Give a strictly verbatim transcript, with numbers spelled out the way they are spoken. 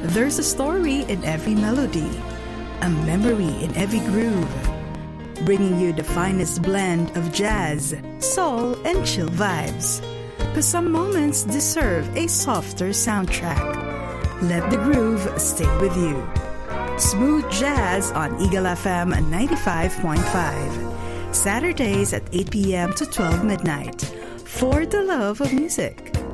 There's a story in every melody, a memory in every groove, bringing you the finest blend of jazz, soul, and chill vibes. But some moments deserve a softer soundtrack. Let the groove stay with you. Smooth Jazz on Eagle F M ninety-five point five. Saturdays at eight p.m. to twelve midnight. For the love of music.